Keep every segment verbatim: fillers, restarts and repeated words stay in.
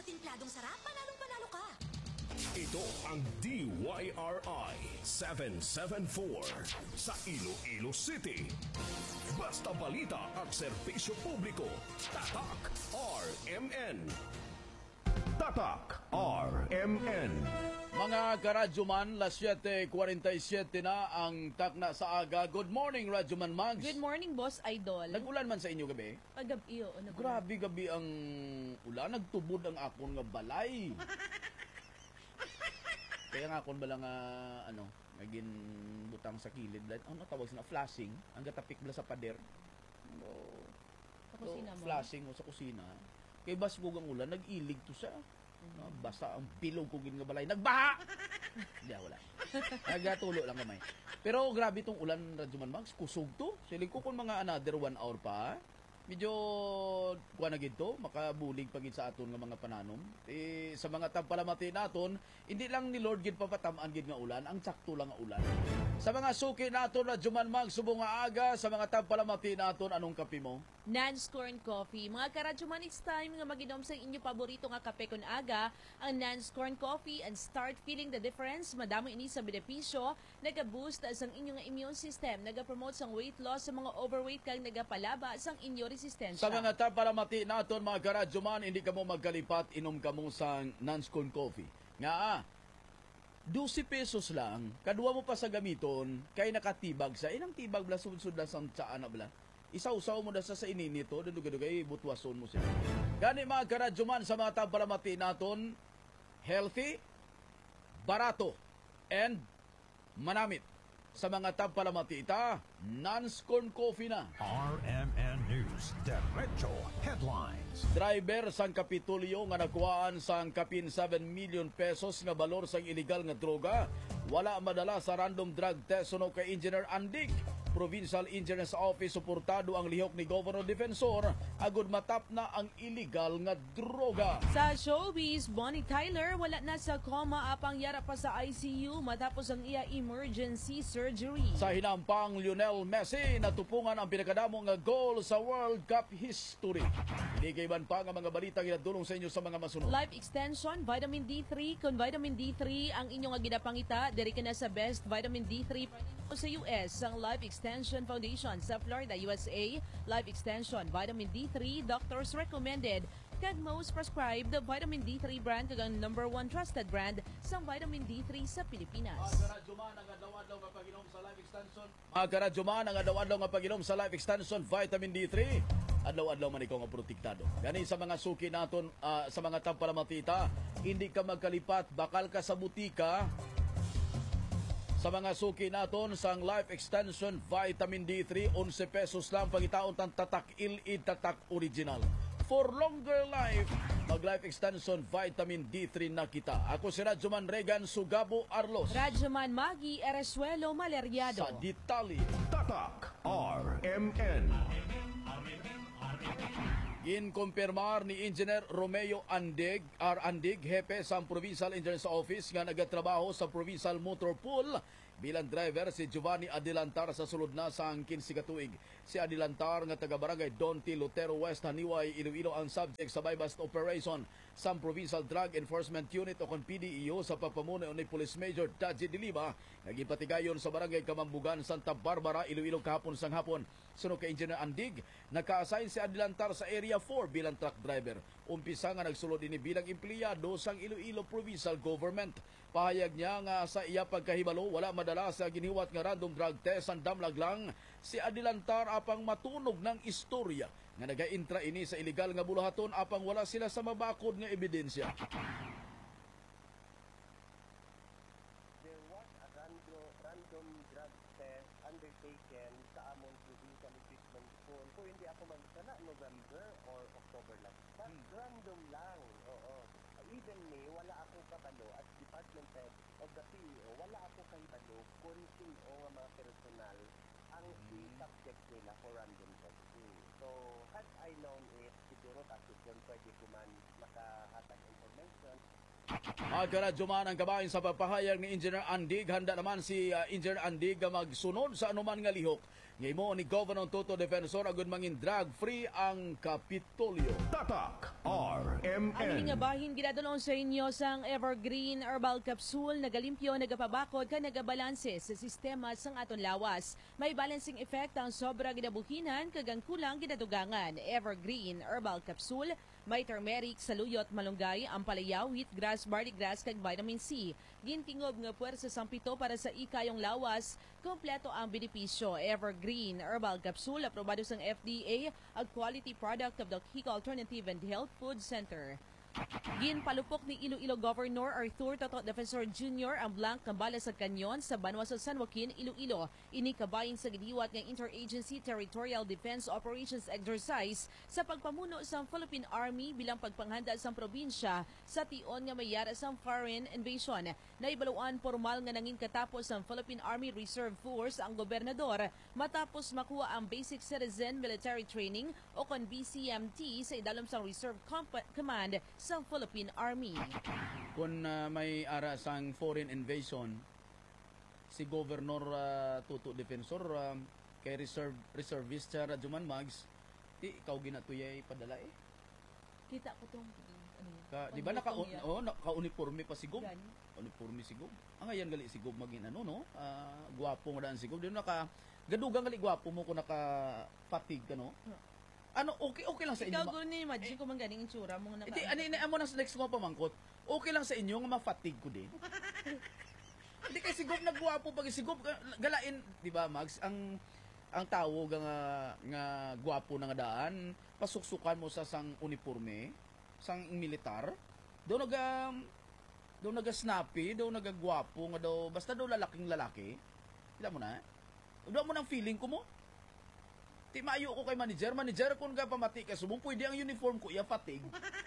Timpladong sarap, panalong-panalo ka. Ito ang D Y R I seven seven four sa Iloilo City. Basta balita at serbisyo publiko. Tatak R M N. Tatak R M N. Mga karadyoman, las siyete forty-seven na ang takna sa aga. Good morning, Radyoman Mags. Good morning, Boss Idol. Nag-ulan man sa inyo gabi? Pag-gabi, oo. Nag-ulan. Grabe gabi ang ulan. Nagtubod ang akon nga balay. Kaya nga akon bala nga, ano, naging butang sa kilid. Ano tawag sila? Flashing. Ang gatapik bala sa pader. Oh, Sa kusina mo? Flashing mo sa kusina. Kaya basbog ang ulan, nag-ilig to siya. No, basta ang bilog ko gin nga balay. Nagbaha! Hindi, wala. Nagatulo lang kamay. Pero grabe tong ulan, Radyoman Mags. Kusog to. Siling ko kung mga another one hour pa. Medyo kuha na gito, makabulig pagid sa aton nga mga pananom. Eh, sa mga tampalamati naton, hindi lang ni Lord gid papatamaan gid nga ulan, ang sakto lang nga ulan. Sa mga suki naton, Radyoman Mags, subong nga aga, sa mga tampalamati naton, anong kape mo? Nan's Corn Coffee. Mga karadyoman, it's time nga maginom sa inyo paborito nga kape kun aga, ang Nan's Corn Coffee, and start feeling the difference. Madamo ini sa benepisyo, naga-boost ang inyong immune system, naga-promote sang weight loss sa mga overweight kang nagapalaba sang inyo resistensya. Sa mga tapalamati naton, mga karadyoman, hindi ka mo magkalipat, inom ka mo sa Nan's Corn Coffee. Nga ah, twelve pesos lang, kadua mo pa sa gamiton, kay nakatibag sa, inang tibag bla, sud-sud lang sa tsaan na bla. Isaw-saw mo na sa sa ininito, dudugay-dugay, butwason mo siya. Gani mga karadyoman, sa mga tapalamati naton, healthy, barato, and manamit. Sa mga tapalamati ita, Nan's Corn Coffee na. R M N News Derecho Headlines. Driver sang Kapitolyo nga nakuhaan sang kapin seven million pesos nga balor sang illegal nga droga, wala madala sa random drug test suno kay Engineer Andig. Provincial Engineers Office suportado ang lihok ni Governor Defensor agud matap na ang illegal nga droga. Sa showbiz, Bonnie Tyler wala na sa coma apang yara pa sa I C U matapos ang iya emergency surgery. Sa hinampang Lionel Messi, natupungan ang pinakadamo nga goal sa World Cup history. Hindi kayban pa nga mga balita ginadulong sa inyo sa mga masunod. Life Extension, Vitamin D three. Kung Vitamin D three ang inyong nga ginapangita, diri ka na sa best Vitamin D three sa U S. Ang Life Extension Foundation sa Florida, U S A. Life Extension, Vitamin D three, doctors recommended. Kag most prescribed, the Vitamin D three brand kag ang number one trusted brand sa Vitamin D three sa Pilipinas. Mga karadyoman, ang adlaw-adlaw nga pag-inom sa Life Extension. Mga karadyoman, ang adlaw-adlaw nga pag-inom sa Life Extension Vitamin D three. Adlaw-adlaw man ikaw nga protektado. Gani sa mga suki naton, uh, sa mga tampalamatita, hindi ka magkalipat, bakal ka sa butika. Sa mga suki naton sang Life Extension Vitamin D three, eleven pesos lang pangitaon tang tatak il-id tatak original. For longer life, mag Life Extension Vitamin D three na kita. Ako si Radyoman Regan Sugabo Arlos. Radyoman Magi Eresuelo Maleriado. Sa Ditali. Tatak R M N. Ginkumpirmar ni Engineer Romeo Andig, R. Andig, hepe sa Provincial Engineers Office nga nagatrabaho sa Provincial Motor Pool bilang driver si Giovanni Adilantar sa sulod na sa quince katuig. Si Adilantar nga taga-barangay Donti, Lutero West, Haniway, Iloilo ang subject sa bypass operation sa Provincial Drug Enforcement Unit o kon P D E O sa papamuno ni Police Major Daji Diliba nagipatigayon sa barangay Kamambugan, Santa Barbara, Iloilo kahapon sang hapon. Suno kay Engineer Andig, naka-assign si Adilantar sa Area four bilang truck driver. Umpisa nga nagsulod ini bilang empleyado sang Iloilo Provincial Government. Pahayag niya nga sa iya pagkahibalo wala madala sa giniwat nga random drug test ang damlag lang si Adilantar apang matunog ng istorya nga naga-intra ini sa illegal nga bulahaton apang wala sila sa mabakod nga ebidensya. There was a random, random drug test undertaken sa among provincial equipment pool. Kung hindi ako magsana, November or October lang. But hmm. random lang, oo. Even me, wala akong kabalo at Department Head of the P E O, wala akong kabalo kung sino nga mga personal ang hmm. subject nila for random testing. So, had I known it, siguro kasi yun pwede ko man makahatag information. Mga karadyoman, ang kabahin sa pagpahayag ni Engineer Andig, handa naman si uh, Engineer Andig magsunod sa anuman nga lihok. Ngaymo ni Governor Toto Defensor agud mangin drug-free ang Kapitolyo. Tatak R M Ang N. hingabahin ginadulong sa inyo sang Evergreen Herbal Capsule nagalimpyo, nagapabakod ka nagabalanse sa sistema sang aton lawas. May balancing effect ang sobra ginabuhinan kagang kulang ginadugangan. Evergreen Herbal Capsule may turmeric, saluyot, malunggay, ampalaya, wheatgrass, barley grass kag vitamin C. Gintingob nga puwersa sang pito para sa ikayong lawas. Kompleto ang benepisyo. Evergreen Herbal Capsule aprobado sang F D A, a quality product of the Kiko Alternative and Health Food Center. Ginpalupok ni Iloilo Governor Arthur Toto Defensor Junior ang blank kambala sa kanyon sa Banwa sa San Joaquin, Iloilo. Ini kabayin sa gidiwat ng Interagency Territorial Defense Operations Exercise sa pagpamuno sa Philippine Army bilang pagpanghanda sa probinsya sa tion nga mayara sa foreign invasion. Naibaluan formal nga nangin katapos ang Philippine Army Reserve Force ang gobernador matapos makuha ang Basic Citizen Military Training o kon B C M T sa idalom sa Reserve Comp- Command sa Philippine Army. Kung uh, may ara sang foreign invasion, si Governor uh, Tuto Defensor uh, kay reserve reservist siya Rajuman Mags, di ikaw ginatuyay padala eh. Kita ko tong ano, Ka, di ba naka oh, naka-uniforme pa si Gob? Yan. Uniforme si Gob. Ang ayan gali si Gob maging ano no, uh, gwapo nga daan si Gob. Di naka gadugang gali gwapo mo ko naka fatigue ka no. Ano, okay, okay lang sa inyo. Ikaw gulo ni imagine ko man ganing itsura mo nga Hindi, naka. ano, ano, ano, next next mo pamangkot, okay lang sa inyo nga ma-fatigue ko din. Hindi kay sigop nagwapo pag sigop galain, di ba, Mags? Ang ang tao nga nga gwapo na nga daan, pasuksukan mo sa sang uniforme, sang militar. Do naga do naga snappy, do naga gwapo nga daw, basta daw lalaking lalaki. Alam mo na? Do mo nang feeling ko mo. Ti maayo ko kay manager, manager kung ka pamati ka subong pwede ang uniform ko iya fatigue.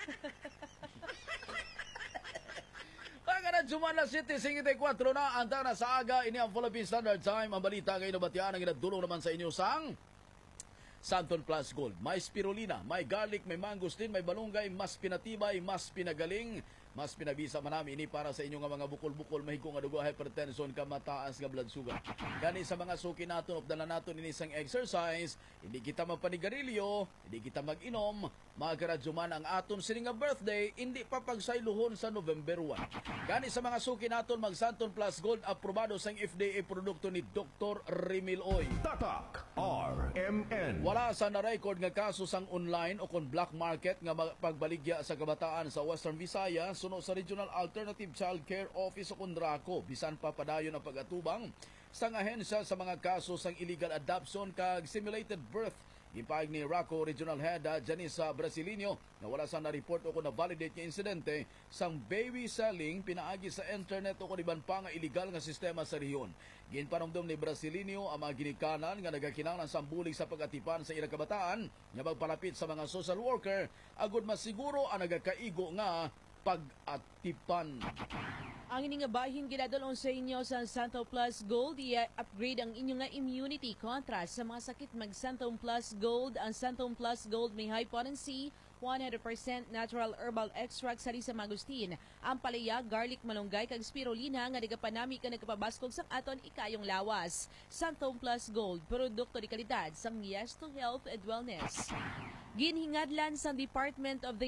Pagkara Jumana City, singiti-kwatro na, anta na sa aga, ini ang Philippine Standard Time. Ang balita ngayon na batian, ang inadulong naman sa inyo sang Santon Plus Gold. May spirulina, may garlic, may mangosteen, may balunggay, mas pinatibay, mas pinagaling, mas pinabisa manami ini para sa inyo nga mga bukol-bukol, mahigong nga dugo, hypertension, kamataas nga blood sugar. Gani sa mga suki naton, updalan naton ini isang exercise, hindi kita magpanigarilyo, hindi kita mag-inom, magkaradyoman ang aton sini nga birthday, hindi pa pagsayluhon sa November first. Gani sa mga suki naton, mag Santon Plus Gold, aprobado sang F D A produkto ni Doctor Remil Oy. Tatak R M N. Wala sa na-record nga kaso sang online o kon black market nga pagbaligya sa kabataan sa Western Visayas suno sa Regional Alternative Child Care Office o kon DRACO. Bisan pa padayon ang pag-atubang sang ahensya sa mga kaso sang illegal adoption kag simulated birth. Ipahig ni RACO Regional Head uh, Janissa Brasilinio na wala sa na-report o kung na-validate nga insidente sang baby selling pinaagi sa internet o kung iban pa nga illegal nga sistema sa rehiyon. Ginpanomdom ni Brasilinio ang mga ginikanan nga nagakinanglan sa bulig sa pag-atipan sa ilang kabataan nga magpalapit sa mga social worker agud masiguro ang nagakaigo nga pag-atipan. Ang inyong bahin ginadulong sa inyo sa Santo Plus Gold, i-upgrade ang inyong nga immunity kontra sa mga sakit. Mag Santo Plus Gold. Ang Santo Plus Gold may high potency, one hundred percent natural herbal extract sa Lisa Magustin. Ang palaya, garlic, malunggay, kag spirulina nga nagapanami ka nagkapabaskog sang aton ikayong lawas. Santo Plus Gold, produkto di kalidad sang Yes to Health and Wellness. Ginhingadlan sa Department of the